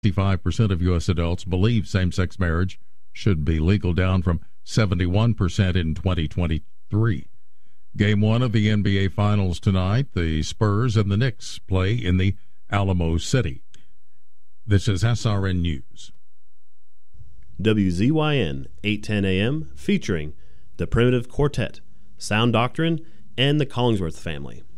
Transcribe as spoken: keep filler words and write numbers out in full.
fifty-five percent of U S adults believe same-sex marriage should be legal, down from seventy-one percent in twenty twenty-three. Game one of the N B A Finals tonight. The Spurs and the Knicks play in the Alamo City. This is S R N News. W Z Y N eight ten A M, featuring the Primitive Quartet, Sound Doctrine, and the Collingsworth family.